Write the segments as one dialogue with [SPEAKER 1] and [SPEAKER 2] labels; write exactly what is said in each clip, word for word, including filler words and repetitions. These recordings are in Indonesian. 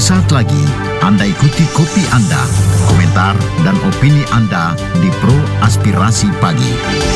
[SPEAKER 1] Sesaat lagi Anda ikuti kopi Anda, komentar dan opini Anda di Pro Aspirasi Pagi.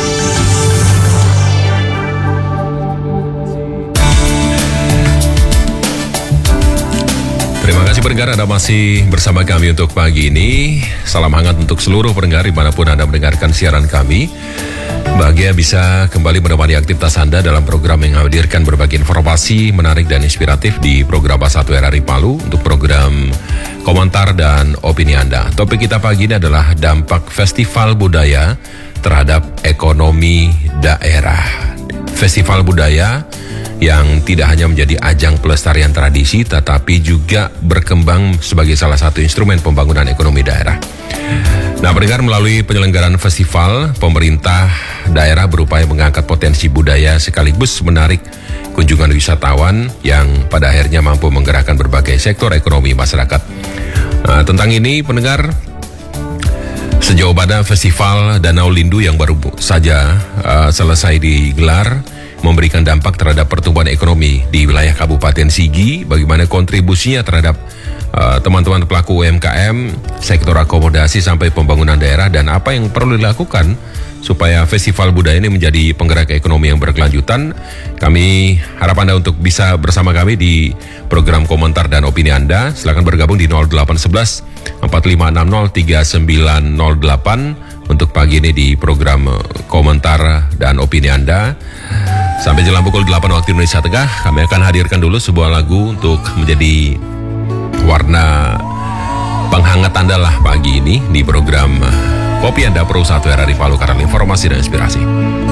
[SPEAKER 2] Terima kasih pendengar, Anda masih bersama kami untuk pagi ini. Salam hangat untuk seluruh pendengar dimanapun Anda mendengarkan siaran kami. Bahagia bisa kembali menemani aktivitas Anda dalam program yang menghadirkan berbagai informasi menarik dan inspiratif di program satu R R I Palu untuk program komentar dan opini Anda. Topik kita pagi ini adalah dampak festival budaya terhadap ekonomi daerah. Festival budaya yang tidak hanya menjadi ajang pelestarian tradisi, tetapi juga berkembang sebagai salah satu instrumen pembangunan ekonomi daerah. Nah, pendengar, melalui penyelenggaraan festival, pemerintah daerah berupaya mengangkat potensi budaya sekaligus menarik kunjungan wisatawan yang pada akhirnya mampu menggerakkan berbagai sektor ekonomi masyarakat. Nah, tentang ini, pendengar, sejauh mana festival Danau Lindu yang baru saja uh, selesai digelar memberikan dampak terhadap pertumbuhan ekonomi di wilayah Kabupaten Sigi, bagaimana kontribusinya terhadap uh, teman-teman pelaku U M K M, sektor akomodasi sampai pembangunan daerah, dan apa yang perlu dilakukan supaya festival budaya ini menjadi penggerak ekonomi yang berkelanjutan. Kami harap Anda untuk bisa bersama kami di program komentar dan opini Anda. Silakan bergabung di nol delapan satu satu empat lima enam nol tiga sembilan nol delapan untuk pagi ini di program komentar dan opini Anda. Sampai jelang pukul delapan waktu Indonesia Tengah, kami akan hadirkan dulu sebuah lagu untuk menjadi warna penghangat Anda lah pagi ini di program Kopi Anda Pro satu R R I Palu, karena informasi dan inspirasi.